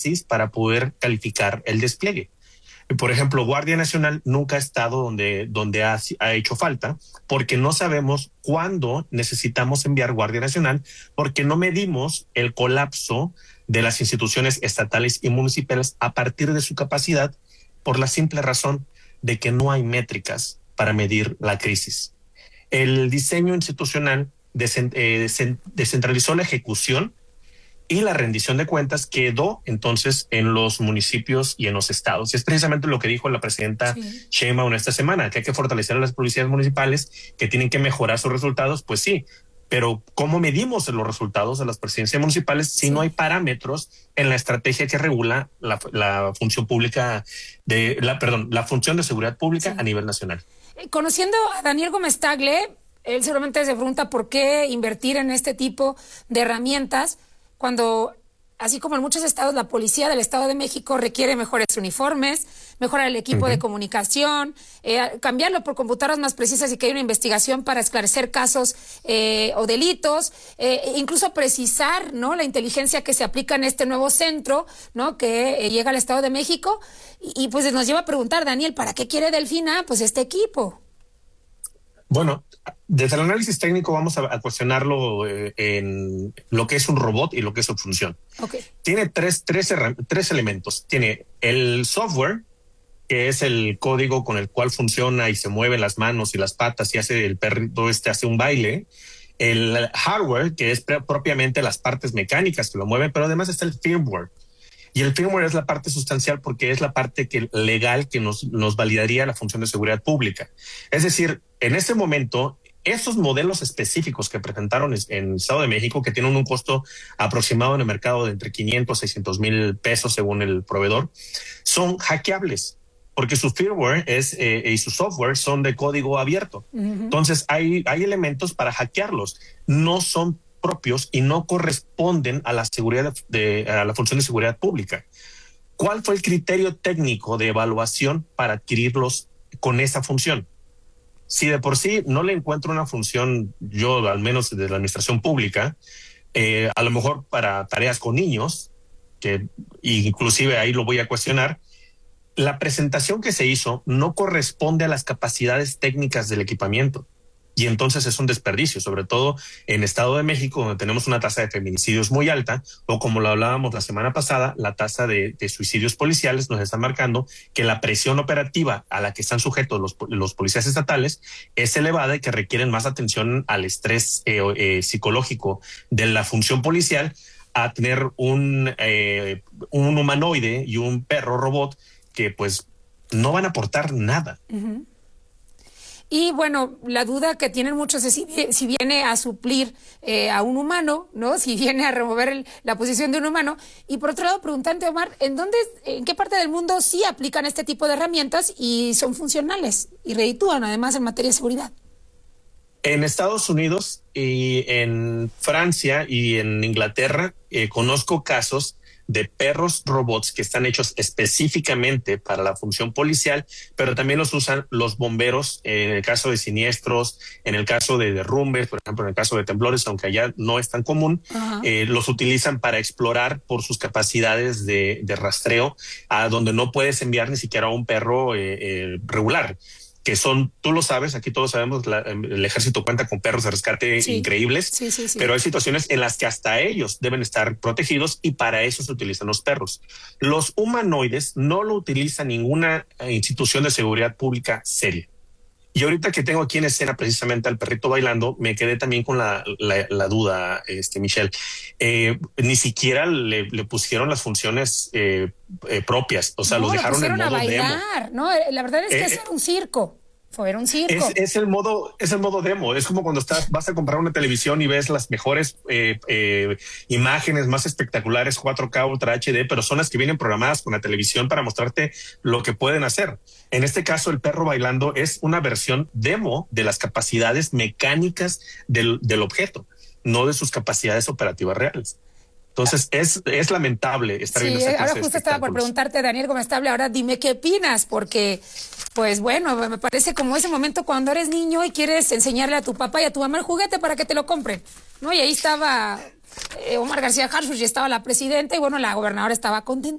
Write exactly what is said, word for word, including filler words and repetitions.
análisis para poder calificar el despliegue. Por ejemplo, Guardia Nacional nunca ha estado donde, donde ha, ha hecho falta, porque no sabemos cuándo necesitamos enviar Guardia Nacional, porque no medimos el colapso de las instituciones estatales y municipales a partir de su capacidad, por la simple razón de que no hay métricas para medir la crisis. El diseño institucional descent, eh, descentralizó la ejecución y la rendición de cuentas quedó entonces en los municipios y en los estados. Y es precisamente lo que dijo la presidenta sí. Sheinbaum esta semana, que hay que fortalecer a las policías municipales, que tienen que mejorar sus resultados. Pues sí, pero ¿cómo medimos los resultados de las presidencias municipales si sí. no hay parámetros en la estrategia que regula la, la función pública de la, perdón, la función de seguridad pública sí. a nivel nacional? Conociendo a Daniel Gómez Tagle, él seguramente se pregunta por qué invertir en este tipo de herramientas cuando, así como en muchos estados, la policía del Estado de México requiere mejores uniformes, mejorar el equipo uh-huh. de comunicación, eh, cambiarlo por computadoras más precisas y que haya una investigación para esclarecer casos eh, o delitos, eh, incluso precisar, ¿no?, la inteligencia que se aplica en este nuevo centro, ¿no?, que eh, llega al Estado de México. Y, y pues nos lleva a preguntar, Daniel, ¿para qué quiere Delfina pues este equipo? Bueno, desde el análisis técnico vamos a, a cuestionarlo eh, en lo que es un robot y lo que es su función. Okay. Tiene tres, tres, tres elementos. Tiene el software, que es el código con el cual funciona y se mueven las manos y las patas y hace el perrito este hace un baile. El hardware, que es propiamente las partes mecánicas que lo mueven, pero además está el firmware. Y el firmware es la parte sustancial porque es la parte que, legal que nos, nos validaría la función de seguridad pública. Es decir, en este momento, esos modelos específicos que presentaron en el Estado de México, que tienen un costo aproximado en el mercado de entre quinientos, seiscientos mil pesos según el proveedor, son hackeables porque su firmware es, eh, y su software son de código abierto. Uh-huh. Entonces hay, hay elementos para hackearlos. No son propios y no corresponden a la seguridad de, de a la función de seguridad pública. ¿Cuál fue el criterio técnico de evaluación para adquirirlos con esa función? Si de por sí no le encuentro una función, yo al menos de la administración pública, eh, a lo mejor para tareas con niños, que inclusive ahí lo voy a cuestionar, la presentación que se hizo no corresponde a las capacidades técnicas del equipamiento. Y entonces es un desperdicio, sobre todo en Estado de México, donde tenemos una tasa de feminicidios muy alta, o como lo hablábamos la semana pasada, la tasa de, de suicidios policiales nos está marcando que la presión operativa a la que están sujetos los, los policías estatales es elevada y que requieren más atención al estrés eh, eh, psicológico de la función policial a tener un, eh, un humanoide y un perro robot que pues no van a aportar nada. Uh-huh. Y bueno, la duda que tienen muchos es si, si viene a suplir eh, a un humano, ¿no? Si viene a remover el, la posición de un humano. Y por otro lado, preguntante, Omar, ¿en dónde, en qué parte del mundo sí aplican este tipo de herramientas y son funcionales y reditúan además en materia de seguridad? En Estados Unidos y en Francia y en Inglaterra eh, conozco casos de perros robots que están hechos específicamente para la función policial, pero también los usan los bomberos en el caso de siniestros, en el caso de derrumbes, por ejemplo, en el caso de temblores, aunque allá no es tan común, uh-huh. eh, los utilizan para explorar por sus capacidades de, de rastreo, a donde no puedes enviar ni siquiera a un perro eh, eh, regular. Que son, tú lo sabes, aquí todos sabemos, la, el ejército cuenta con perros de rescate sí, increíbles, sí, sí, sí. pero hay situaciones en las que hasta ellos deben estar protegidos y para eso se utilizan los perros. Los humanoides no lo utiliza ninguna institución de seguridad pública seria. Y ahorita que tengo aquí en escena precisamente al perrito bailando, me quedé también con la, la, la duda, este Michelle. Eh, ni siquiera le, le pusieron las funciones eh, eh, propias, o sea, no, los dejaron en modo a bailar, demo. No, la verdad es que eh, es un circo. Fue un circo. Es, es el modo, es el modo demo. Es como cuando estás, vas a comprar una televisión y ves las mejores eh, eh, imágenes más espectaculares, cuatro K, Ultra H D, pero son las que vienen programadas con la televisión para mostrarte lo que pueden hacer. En este caso, el perro bailando es una versión demo de las capacidades mecánicas del, del objeto, no de sus capacidades operativas reales. Entonces, es, es lamentable estar sí, viendo esa clase ahora justo estaba por preguntarte, Daniel Gómez Tagle, ahora dime qué opinas, porque, pues bueno, me parece como ese momento cuando eres niño y quieres enseñarle a tu papá y a tu mamá el juguete para que te lo compren, ¿no? Y ahí estaba eh, Omar García Harfuch y estaba la presidenta y bueno, la gobernadora estaba contenta.